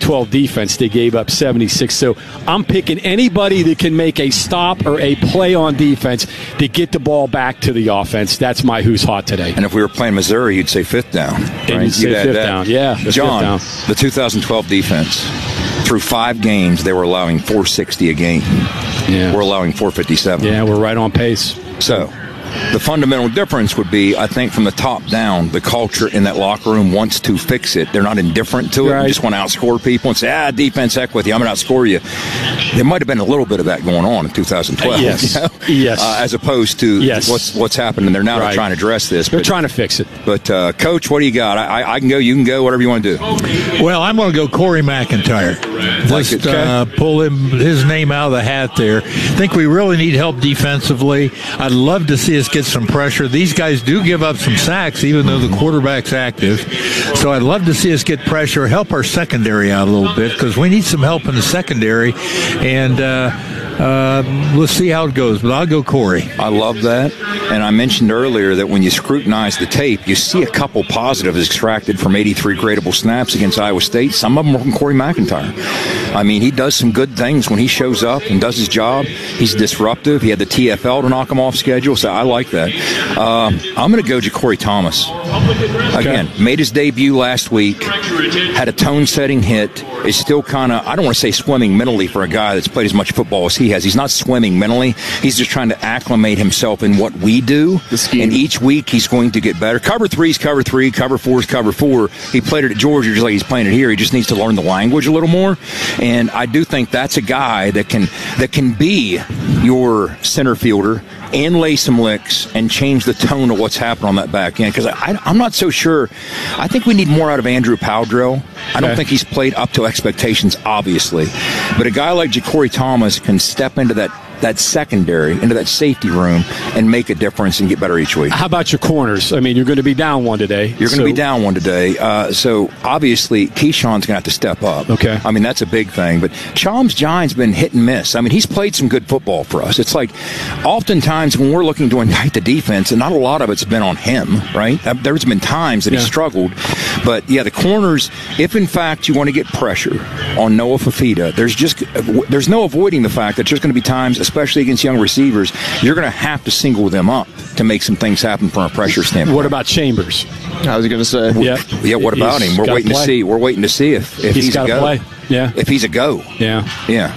2012 defense, they gave up 76. So I'm picking anybody that can make a stop or a play on defense to get the ball back to the offense. That's my who's hot today. And if we were playing Missouri, you'd say fifth down. Right? And you'd say fifth down, yeah. John, down. The 2012 defense, through 5 games, they were allowing 460 a game. Yeah. We're allowing 457. Yeah, we're right on pace. So the fundamental difference would be, I think, from the top down, the culture in that locker room wants to fix it. They're not indifferent to it. Right. They just want to outscore people and say, defense, heck with you. I'm going to outscore you. There might have been a little bit of that going on in 2012. Yes. You know? Yes. As opposed to what's happening there now. They're trying to address this. They're trying to fix it. But, Coach, what do you got? I can go. You can go. Whatever you want to do. Well, I'm going to go Corey McIntyre. Just pull his name out of the hat there. I think we really need help defensively. I'd love to see us get some pressure. These guys do give up some sacks, even though the quarterback's active. So I'd love to see us get pressure, help our secondary out a little bit, because we need some help in the secondary. And let's see how it goes. But I'll go Corey. I love that. And I mentioned earlier that when you scrutinize the tape, you see a couple positives extracted from 83 gradable snaps against Iowa State. Some of them were from Corey McIntyre. I mean, he does some good things when he shows up and does his job. He's disruptive. He had the TFL to knock him off schedule, so I like that. I'm going to go Ja'Cory Thomas. Again, made his debut last week, had a tone-setting hit, is still kind of, I don't want to say swimming mentally for a guy that's played as much football as he has. He's not swimming mentally. He's just trying to acclimate himself in what we do. And each week he's going to get better. Cover 3's cover 3, cover 4's cover 4. He played it at Georgia just like he's playing it here. He just needs to learn the language a little more. And I do think that's a guy that can be your center fielder and lay some licks and change the tone of what's happening on that back end. Because I'm not so sure. I think we need more out of Andrew Powdrill. I don't think he's played up to expectations, obviously. But a guy like Ja'Cory Thomas can step into that secondary, into that safety room, and make a difference and get better each week. How about your corners? I mean, you're going to be down one today. You're going to be down one today. So, obviously, Keyshawn's going to have to step up. Okay. I mean, that's a big thing. But Chalmers Giant's been hit and miss. I mean, he's played some good football for us. It's like, oftentimes when we're looking to indict the defense, and not a lot of it's been on him, right? There's been times that he struggled. But, yeah, the corners, if in fact you want to get pressure on Noah Fafita, there's no avoiding the fact that there's going to be times, especially against young receivers, you're going to have to single them up to make some things happen from a pressure standpoint. What about Chambers? I was going to say. Yeah, what about him? We're waiting to see. We're waiting to see if he's a go. Play. Yeah. If he's a go. Yeah. Yeah.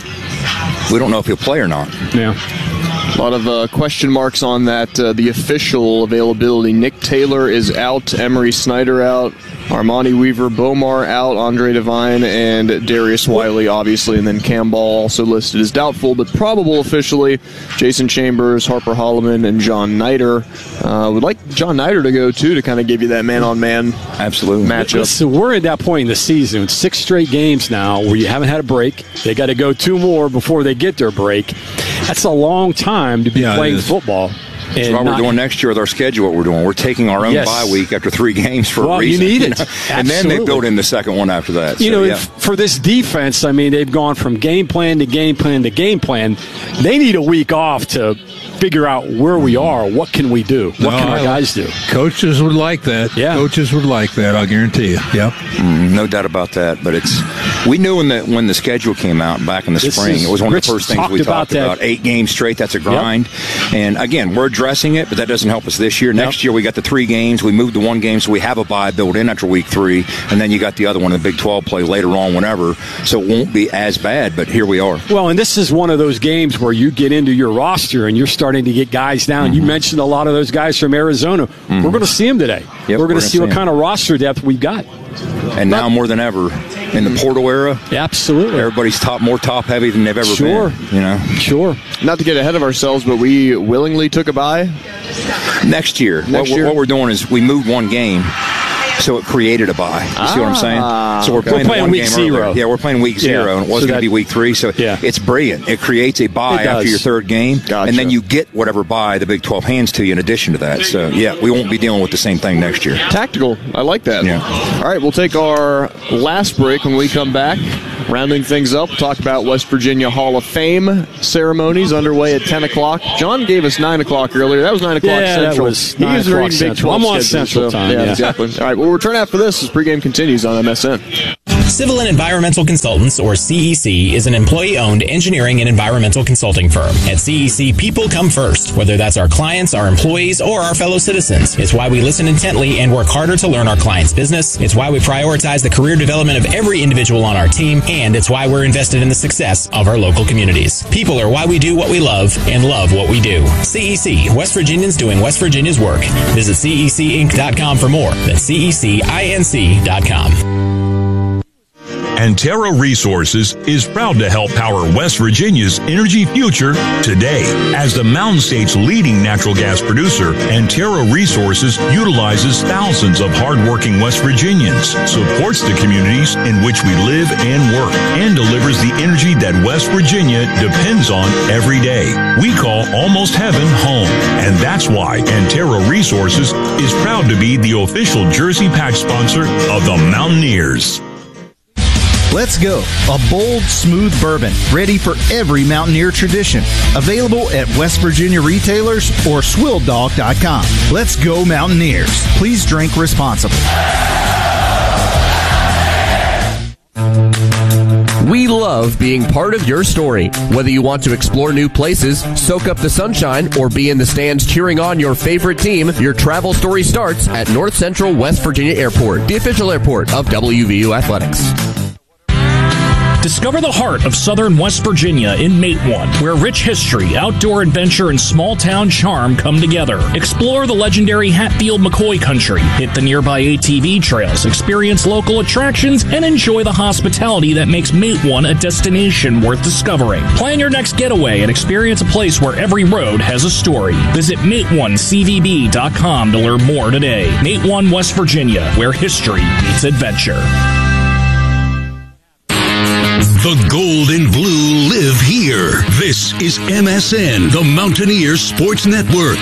We don't know if he'll play or not. Yeah. A lot of question marks on that. The official availability. Nick Taylor is out. Emery Snyder out. Armani Weaver, Bomar out. Andre Devine and Darius Wiley, obviously. And then Cam Ball also listed as doubtful, but probable officially. Jason Chambers, Harper Holloman, and John Nider. Would like John Nider to go, too, to kind of give you that man-on-man matchup. So we're at that point in the season. 6 straight games now where you haven't had a break. They got to go 2 more before they get their break. That's a long time to be playing football. That's what we're doing next year with our schedule. What we're doing, we're taking our own bye week after 3 games for a reason. You need it, and then they build in the second one after that. For this defense, I mean, they've gone from game plan to game plan to game plan. They need a week off to figure out where we are. What can we do? What can our guys do? Coaches would like that. Yeah, coaches would like that. I'll guarantee you. Yep, no doubt about that. But we knew when the schedule came out back in the spring, it was one of the first things we talked about. 8 games straight. That's a grind. Yep. And again, we're addressing it, but that doesn't help us this year. Next year, we got the 3 games. We moved to 1 game, so we have a bye built in after week 3, and then you got the other one, the Big 12 play later on, whenever. So it won't be as bad. But here we are. Well, and this is one of those games where you get into your roster and you're starting to get guys down. Mm-hmm. You mentioned a lot of those guys from Arizona. Mm-hmm. We're going to see them today. Yep, we're going to see what kind of roster depth we've got. And now more than ever in the portal era, absolutely, everybody's more top heavy than they've ever been. Sure. Not to get ahead of ourselves, but we willingly took a bye. Next year, what we're doing is we moved 1 game. So it created a bye. You see what I'm saying? So we're playing week 0. Yeah, we're playing week 0, and it wasn't going to be week 3. So it's brilliant. It creates a bye after your 3rd game, and then you get whatever bye the Big 12 hands to you in addition to that. So, we won't be dealing with the same thing next year. Tactical. I like that. Yeah. All right, we'll take our last break when we come back. Rounding things up, we'll talk about West Virginia Hall of Fame ceremonies underway at 10 o'clock. John gave us 9 o'clock earlier. That was 9 o'clock Central. That was 9 o'clock Central. I'm on Central time. Yeah, exactly. All right, we'll return after this as pregame continues on MSN. Civil and Environmental Consultants, or CEC, is an employee-owned engineering and environmental consulting firm. At CEC, people come first, whether that's our clients, our employees, or our fellow citizens. It's why we listen intently and work harder to learn our clients' business. It's why we prioritize the career development of every individual on our team, and it's why we're invested in the success of our local communities. People are why we do what we love and love what we do. CEC, West Virginians doing West Virginia's work. Visit cecinc.com for more. That's cecinc.com. Antero Resources is proud to help power West Virginia's energy future today. As the Mountain State's leading natural gas producer, Antero Resources utilizes thousands of hardworking West Virginians, supports the communities in which we live and work, and delivers the energy that West Virginia depends on every day. We call almost heaven home, and that's why Antero Resources is proud to be the official Jersey patch sponsor of the Mountaineers. Let's Go, a bold, smooth bourbon ready for every Mountaineer tradition. Available at West Virginia retailers or SwilldDog.com. Let's go, Mountaineers. Please drink responsibly. We love being part of your story. Whether you want to explore new places, soak up the sunshine, or be in the stands cheering on your favorite team, your travel story starts at North Central West Virginia Airport, the official airport of WVU Athletics. Discover the heart of southern West Virginia in Matewan, where rich history, outdoor adventure, and small-town charm come together. Explore the legendary Hatfield-McCoy country, hit the nearby ATV trails, experience local attractions, and enjoy the hospitality that makes Matewan a destination worth discovering. Plan your next getaway and experience a place where every road has a story. Visit MateOneCVB.com to learn more today. Matewan, West Virginia, where history meets adventure. The gold and blue live here. This is MSN, the Mountaineer Sports Network.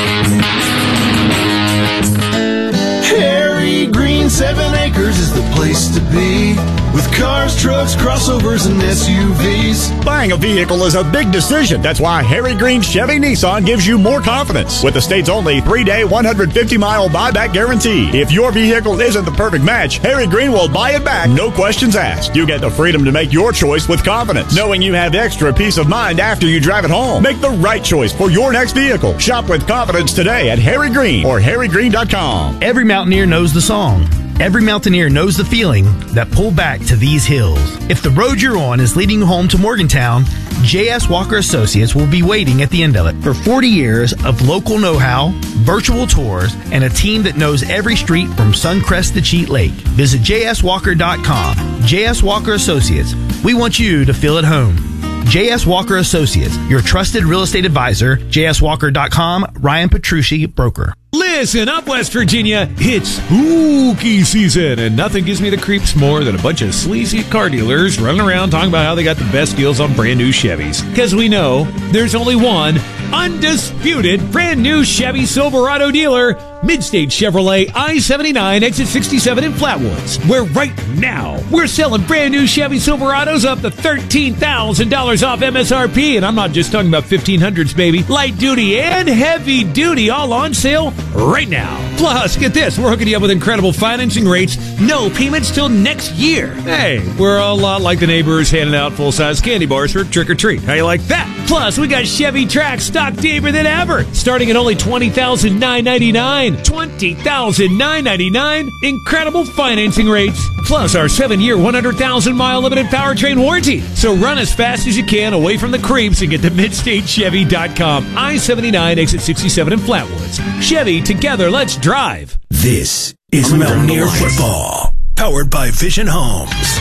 Harry Green 7 Acres is the place to be. With cars, trucks, crossovers, and SUVs. Buying a vehicle is a big decision. That's why Harry Green Chevy Nissan gives you more confidence. With the state's only 3-day, 150-mile buyback guarantee. If your vehicle isn't the perfect match, Harry Green will buy it back, no questions asked. You get the freedom to make your choice with confidence, knowing you have extra peace of mind after you drive it home. Make the right choice for your next vehicle. Shop with confidence today at Harry Green or harrygreen.com. Every Mountaineer knows the song. Every Mountaineer knows the feeling that pull back to these hills. If the road you're on is leading you home to Morgantown, J.S. Walker Associates will be waiting at the end of it. For 40 years of local know-how, virtual tours, and a team that knows every street from Suncrest to Cheat Lake. Visit jswalker.com. J.S. Walker Associates. We want you to feel at home. J.S. Walker Associates, your trusted real estate advisor. JSWalker.com. Ryan Petrucci, broker. Listen up, West Virginia. It's spooky season, and nothing gives me the creeps more than a bunch of sleazy car dealers running around talking about how they got the best deals on brand new Chevys. Because we know there's only one undisputed brand new Chevy Silverado dealer, Midstate Chevrolet I-79 exit 67 in Flatwoods, where right now we're selling brand new Chevy Silverados up to $13,000 off MSRP, and I'm not just talking about 1500s, baby. Light duty and heavy duty all on sale right now. Plus, get this, we're hooking you up with incredible financing rates, no payments till next year. Hey, we're a lot like the neighbors handing out full-size candy bars for trick-or-treat. How you like that? Plus, we got Chevy Trax stocked deeper than ever, starting at only $20,999. $20,999. Incredible financing rates. Plus our 7-year, 100,000-mile limited powertrain warranty. So run as fast as you can away from the creeps and get to MidstateChevy.com. I-79 exit 67 in Flatwoods. Chevy, together, let's drive. This is Mountaineer Football, powered by Vision Homes.